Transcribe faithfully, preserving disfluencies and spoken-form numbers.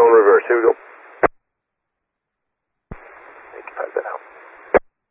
going reverse. Here we go. eighty-five, that out.